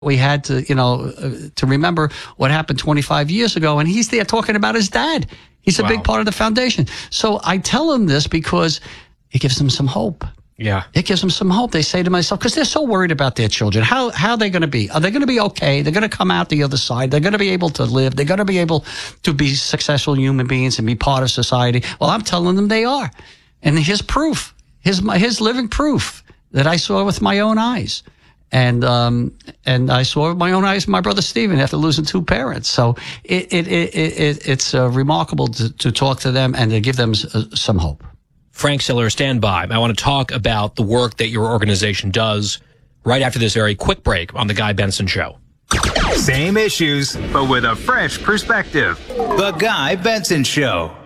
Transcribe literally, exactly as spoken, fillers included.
We had to, you know, uh, to remember what happened twenty-five years ago, and he's there talking about his dad. He's a wow. big part of the foundation. So I tell him this because it gives them some hope. Yeah. It gives them some hope. They say to myself, because they're so worried about their children. How, how are they going to be? Are they going to be okay? They're going to come out the other side. They're going to be able to live. They're going to be able to be successful human beings and be part of society. Well, I'm telling them they are. And here's proof. Here's, my, here's living proof that I saw with my own eyes. And um, and I saw with my own eyes my brother Stephen after losing two parents. So it it it, it it's uh, remarkable to, to talk to them and to give them s- uh, some hope. Frank Siller, stand by. I want to talk about the work that your organization does right after this very quick break on The Guy Benson Show. Same issues, but with a fresh perspective. The Guy Benson Show.